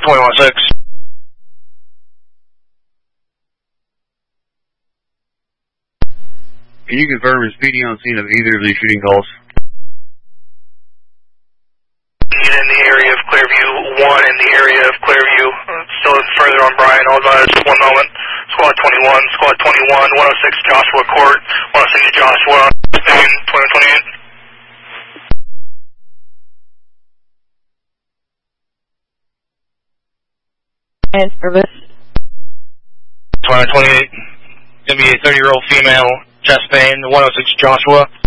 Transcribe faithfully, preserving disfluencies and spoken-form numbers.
twenty-one six. Can you confirm is P D on scene of either of these shooting calls? In the area of Clearview, one in the area of Clearview, still further on Brian, hold on just one moment. Squad twenty-one, Squad twenty-one, one oh six Joshua Court, one oh six Joshua, Spain, twenty twenty-eight. And service. twenty twenty-eight, gonna be a thirty-year-old female, chest pain, one oh six Joshua.